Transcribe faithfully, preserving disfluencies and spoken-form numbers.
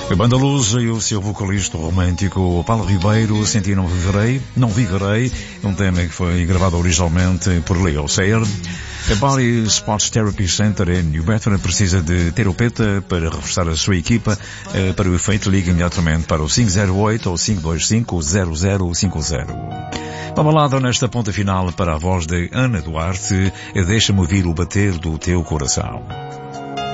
A banda Lusa e o seu vocalista romântico Paulo Ribeiro, Senti Não Viverei, Não Viverei, um tema que foi gravado originalmente por Leo Sayer. A Body Sports Therapy Center em New Bedford precisa de terapeuta para reforçar a sua equipa. Para o efeito, ligue imediatamente para o cinco zero oito ou cinco dois cinco zero zero cinco zero. Uma balada nesta ponta final para a voz de Ana Duarte, Deixa-me ouvir o bater do teu coração.